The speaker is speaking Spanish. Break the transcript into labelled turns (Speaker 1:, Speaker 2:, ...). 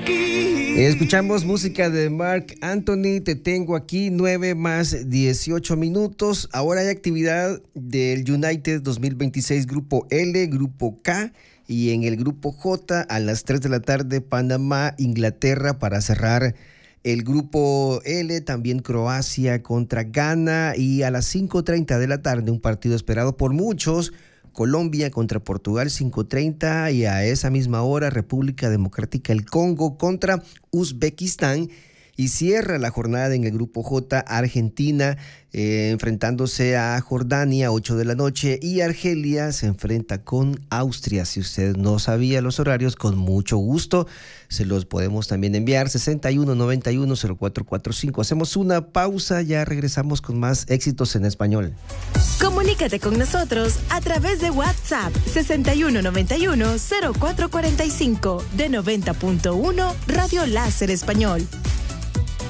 Speaker 1: Escuchamos música de Marc Anthony, Te tengo aquí, 9:18. Ahora hay actividad del United 2026 Grupo L, Grupo K y en el Grupo J a las 3 de la tarde Panamá, Inglaterra para cerrar el Grupo L, también Croacia contra Ghana y a las 5:30 de la tarde un partido esperado por muchos, Colombia contra Portugal 5:30 y a esa misma hora República Democrática del Congo contra Uzbekistán y cierra la jornada en el Grupo J Argentina enfrentándose a Jordania 8 de la noche y Argelia se enfrenta con Austria. Si usted no sabía los horarios, con mucho gusto se los podemos también enviar 6191-0445. Hacemos una pausa, ya regresamos con más éxitos en español.
Speaker 2: Comunícate con nosotros a través de WhatsApp 6191-0445 de 90.1 Radio Láser Español.